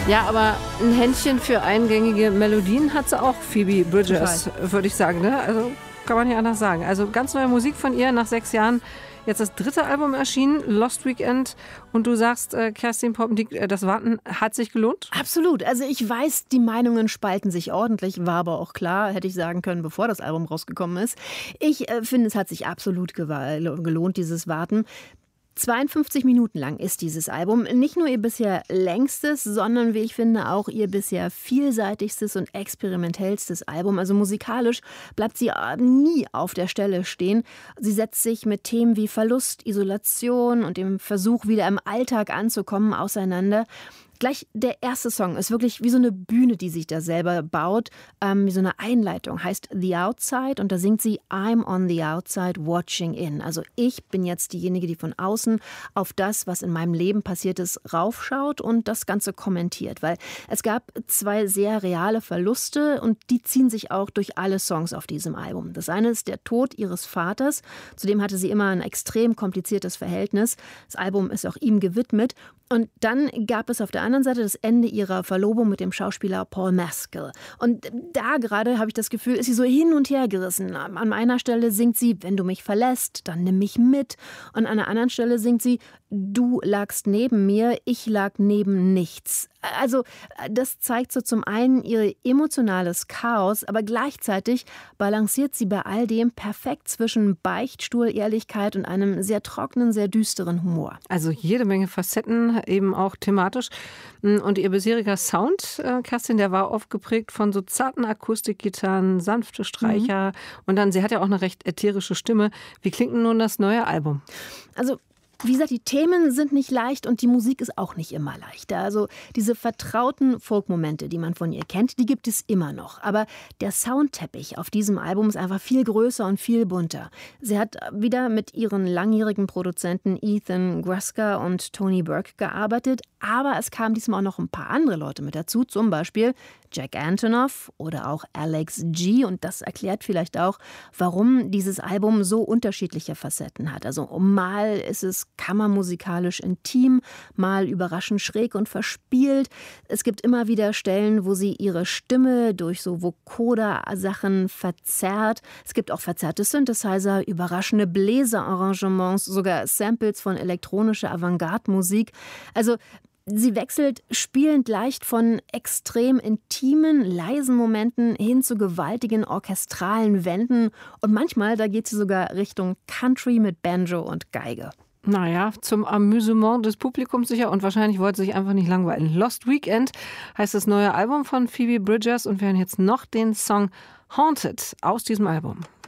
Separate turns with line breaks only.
Ja, aber ein Händchen für eingängige Melodien hat sie auch, Phoebe Bridgers, würde ich sagen. Ne? Also kann man nicht anders sagen. Also ganz neue Musik von ihr nach 6 Jahren. Jetzt das 3. Album erschienen, Lost Weekend. Und du sagst, Kerstin Poppendiek, das Warten hat sich gelohnt?
Absolut. Also ich weiß, die Meinungen spalten sich ordentlich, war aber auch klar, hätte ich sagen können, bevor das Album rausgekommen ist. Ich finde, es hat sich absolut gelohnt, dieses Warten. 52 Minuten lang ist dieses Album. Nicht nur ihr bisher längstes, sondern, wie ich finde, auch ihr bisher vielseitigstes und experimentellstes Album. Also musikalisch bleibt sie nie auf der Stelle stehen. Sie setzt sich mit Themen wie Verlust, Isolation und dem Versuch, wieder im Alltag anzukommen, auseinander. Gleich der erste Song ist wirklich wie so eine Bühne, die sich da selber baut, wie so eine Einleitung, heißt The Outside und da singt sie I'm on the outside watching in. Also ich bin jetzt diejenige, die von außen auf das, was in meinem Leben passiert ist, raufschaut und das Ganze kommentiert, weil es gab 2 sehr reale Verluste und die ziehen sich auch durch alle Songs auf diesem Album. Das eine ist der Tod ihres Vaters, zudem hatte sie immer ein extrem kompliziertes Verhältnis. Das Album ist auch ihm gewidmet. Und dann gab es auf der anderen Seite das Ende ihrer Verlobung mit dem Schauspieler Paul Mescal. Und da gerade habe ich das Gefühl, ist sie so hin und her gerissen. An einer Stelle singt sie, wenn du mich verlässt, dann nimm mich mit. Und an einer anderen Stelle singt sie, du lagst neben mir, ich lag neben nichts. Also das zeigt so zum einen ihr emotionales Chaos, aber gleichzeitig balanciert sie bei all dem perfekt zwischen Beichtstuhl-Ehrlichkeit und einem sehr trockenen, sehr düsteren Humor.
Also jede Menge Facetten, eben auch thematisch. Und ihr bisheriger Sound, Kerstin, der war oft geprägt von so zarten Akustikgitarren, sanfte Streicher und dann, sie hat ja auch eine recht ätherische Stimme. Wie klingt denn nun das neue Album?
Also wie gesagt, die Themen sind nicht leicht und die Musik ist auch nicht immer leicht. Also diese vertrauten Folk-Momente, die man von ihr kennt, die gibt es immer noch. Aber der Soundteppich auf diesem Album ist einfach viel größer und viel bunter. Sie hat wieder mit ihren langjährigen Produzenten Ethan Gruska und Tony Burke gearbeitet, aber es kamen diesmal auch noch ein paar andere Leute mit dazu, zum Beispiel Jack Antonoff oder auch Alex G. Und das erklärt vielleicht auch, warum dieses Album so unterschiedliche Facetten hat. Also mal ist es kammermusikalisch intim, mal überraschend schräg und verspielt. Es gibt immer wieder Stellen, wo sie ihre Stimme durch so Vocoder-Sachen verzerrt. Es gibt auch verzerrte Synthesizer, überraschende Bläserarrangements, sogar Samples von elektronischer Avantgarde-Musik. Also sie wechselt spielend leicht von extrem intimen, leisen Momenten hin zu gewaltigen orchestralen Wänden. Und manchmal, da geht sie sogar Richtung Country mit Banjo und Geige.
Naja, zum Amüsement des Publikums sicher und wahrscheinlich wollte sie sich einfach nicht langweilen. Lost Weekend heißt das neue Album von Phoebe Bridgers und wir hören jetzt noch den Song Haunted aus diesem Album.